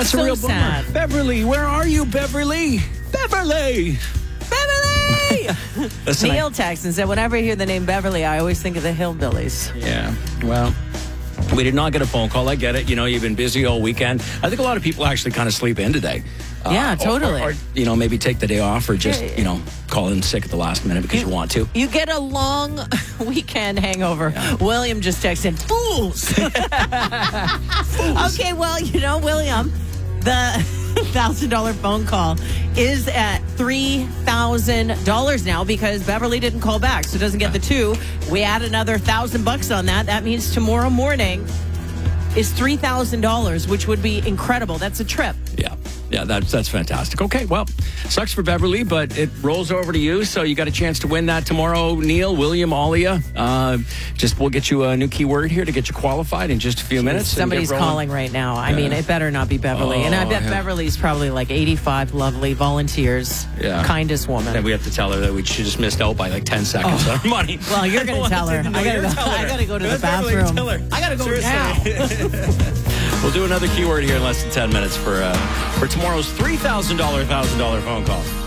That's So a real bummer. sad. Beverly, where are you, Beverly? Beverly! Listen, Neil texted and said, whenever I hear the name Beverly, I always think of the Hillbillies. Yeah, well, we did not get a phone call. I get it. You know, you've been busy all weekend. I think a lot of people actually kind of sleep in today. Yeah, totally. Or, maybe take the day off or just, call in sick at the last minute because you want to. You get a long weekend hangover. Yeah. William just texted, fools. Okay, well, William, the $1,000 phone call is at $3,000 now because Beverly didn't call back, so it doesn't get the two. We add another $1,000 on that. That means tomorrow morning is $3,000, which would be incredible. That's a trip. Yeah, that's fantastic. Okay, well, sucks for Beverly, but it rolls over to you, so you got a chance to win that tomorrow. Neil, William, Alia, we'll get you a new keyword here to get you qualified in just a few minutes. Somebody's calling right now. I mean, it better not be Beverly. And I bet Beverly's probably like 85 lovely volunteers. Yeah. Kindest woman. And we have to tell her that she just missed out by like 10 seconds on her money. Well, you're going to tell her. I got to go to the bathroom. I got to go now. We'll do another keyword here in less than 10 minutes for tomorrow's $3,000 phone call.